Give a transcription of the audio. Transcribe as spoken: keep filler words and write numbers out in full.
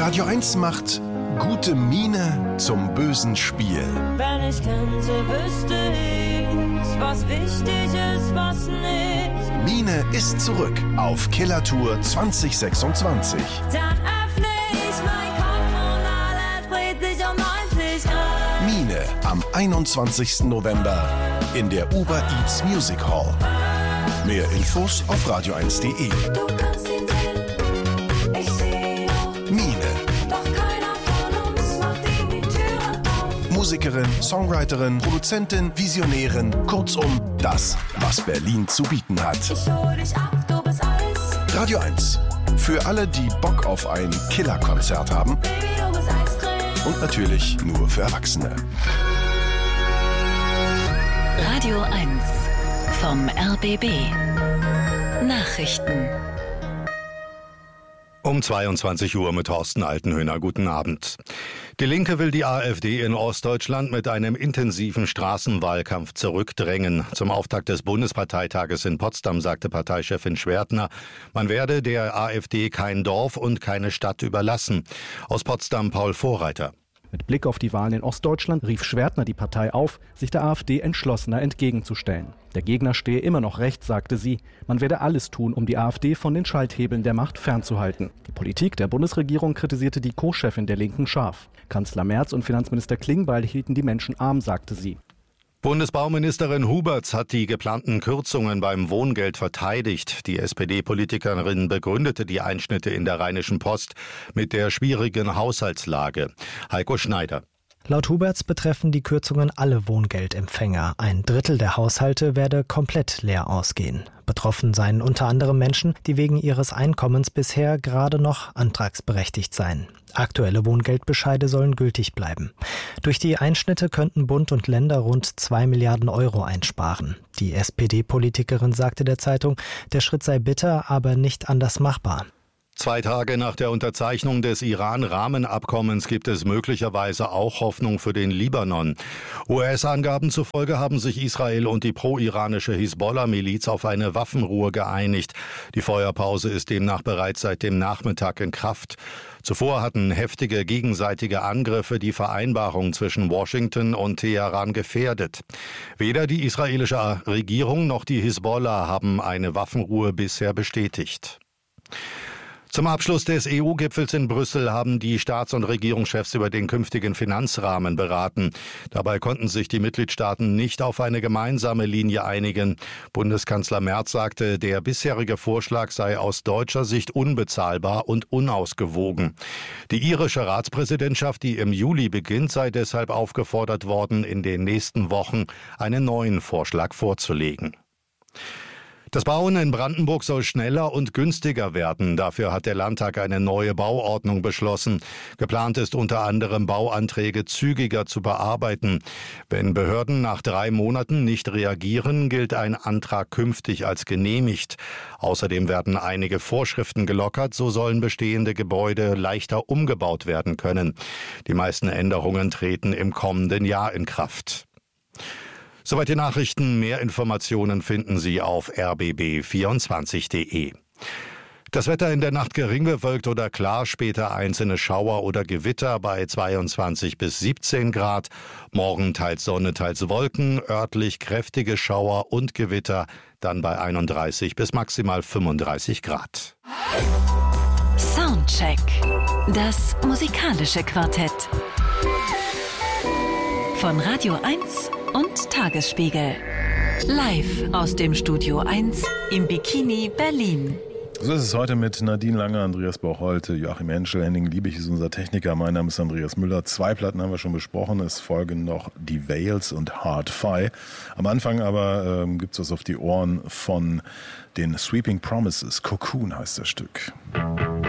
Radio eins macht gute Miene zum bösen Spiel. Wenn ich könnte, wüsste ich, was wichtig ist, was nicht. Miene ist zurück auf Killertour zwanzig sechsundzwanzig. Dann öffne ich mein Kopf und alles dreht sich um neunzig Grad. Miene am einundzwanzigsten November in der Uber Eats Music Hall. Mehr Infos auf radio eins punkt de. Du kannst ihn sehen, ich seh auch. Miene. Doch keiner von uns macht ihm die Türen auf. Musikerin, Songwriterin, Produzentin, Visionärin, kurzum das, was Berlin zu bieten hat. Ich hol dich ab, du bist Eis. Radio eins. Für alle, die Bock auf ein Killerkonzert haben. Baby, du bist Eiscreme. Und natürlich nur für Erwachsene. Radio eins vom R B B. Nachrichten. Um zweiundzwanzig Uhr mit Thorsten Altenhöhner. Guten Abend. Die Linke will die AfD in Ostdeutschland mit einem intensiven Straßenwahlkampf zurückdrängen. Zum Auftakt des Bundesparteitages in Potsdam sagte Parteichefin Schwertner, man werde der AfD kein Dorf und keine Stadt überlassen. Aus Potsdam Paul Vorreiter. Mit Blick auf die Wahlen in Ostdeutschland rief Schwertner die Partei auf, sich der AfD entschlossener entgegenzustellen. Der Gegner stehe immer noch recht, sagte sie. Man werde alles tun, um die AfD von den Schalthebeln der Macht fernzuhalten. Die Politik der Bundesregierung kritisierte die Co-Chefin der Linken scharf. Kanzler Merz und Finanzminister Klingbeil hielten die Menschen arm, sagte sie. Bundesbauministerin Huberts hat die geplanten Kürzungen beim Wohngeld verteidigt. Die S P D-Politikerin begründete die Einschnitte in der Rheinischen Post mit der schwierigen Haushaltslage. Heiko Schneider. Laut Huberts betreffen die Kürzungen alle Wohngeldempfänger. Ein Drittel der Haushalte werde komplett leer ausgehen. Betroffen seien unter anderem Menschen, die wegen ihres Einkommens bisher gerade noch antragsberechtigt seien. Aktuelle Wohngeldbescheide sollen gültig bleiben. Durch die Einschnitte könnten Bund und Länder rund zwei Milliarden Euro einsparen. Die S P D-Politikerin sagte der Zeitung, der Schritt sei bitter, aber nicht anders machbar. Zwei Tage nach der Unterzeichnung des Iran-Rahmenabkommens gibt es möglicherweise auch Hoffnung für den Libanon. U S-Angaben zufolge haben sich Israel und die pro-iranische Hisbollah-Miliz auf eine Waffenruhe geeinigt. Die Feuerpause ist demnach bereits seit dem Nachmittag in Kraft. Zuvor hatten heftige gegenseitige Angriffe die Vereinbarung zwischen Washington und Teheran gefährdet. Weder die israelische Regierung noch die Hisbollah haben eine Waffenruhe bisher bestätigt. Zum Abschluss des E U-Gipfels in Brüssel haben die Staats- und Regierungschefs über den künftigen Finanzrahmen beraten. Dabei konnten sich die Mitgliedstaaten nicht auf eine gemeinsame Linie einigen. Bundeskanzler Merz sagte, der bisherige Vorschlag sei aus deutscher Sicht unbezahlbar und unausgewogen. Die irische Ratspräsidentschaft, die im Juli beginnt, sei deshalb aufgefordert worden, in den nächsten Wochen einen neuen Vorschlag vorzulegen. Das Bauen in Brandenburg soll schneller und günstiger werden. Dafür hat der Landtag eine neue Bauordnung beschlossen. Geplant ist unter anderem, Bauanträge zügiger zu bearbeiten. Wenn Behörden nach drei Monaten nicht reagieren, gilt ein Antrag künftig als genehmigt. Außerdem werden einige Vorschriften gelockert, so sollen bestehende Gebäude leichter umgebaut werden können. Die meisten Änderungen treten im kommenden Jahr in Kraft. Soweit die Nachrichten. Mehr Informationen finden Sie auf r b b vierundzwanzig punkt de. Das Wetter in der Nacht gering bewölkt oder klar, später einzelne Schauer oder Gewitter bei zweiundzwanzig bis siebzehn Grad. Morgen teils Sonne, teils Wolken, örtlich kräftige Schauer und Gewitter, dann bei einunddreißig bis maximal fünfunddreißig Grad. Soundcheck. Das musikalische Quartett. Von Radio eins und Tagesspiegel. Live aus dem Studio eins im Bikini Berlin. So ist es heute mit Nadine Lange, Andreas Bauch-Holte, Joachim Henschel, Henning Liebig ist unser Techniker. Mein Name ist Andreas Müller. Zwei Platten haben wir schon besprochen. Es folgen noch die Veils und Hard Fi. Am Anfang aber ähm, gibt es was auf die Ohren von den Sweeping Promises. Cocoon heißt das Stück.